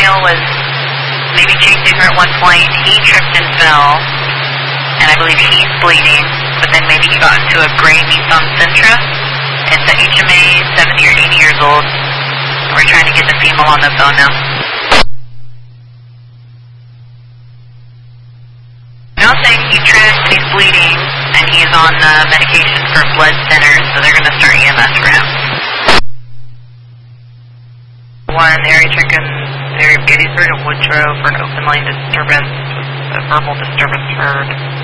male was maybe chasing her at one point. He tripped and fell, and I believe he's bleeding, but then maybe he got into a gray Nissan Sentra. It's a HMA, 70 or 80 years old. We're trying to get the female on the phone now. Now saying he tripped, he's bleeding, and he's on medication for blood thinners, so they're going to start EMS for him. 1, area check in the area of Gettysburg and Woodrow for an open line disturbance, a verbal disturbance heard.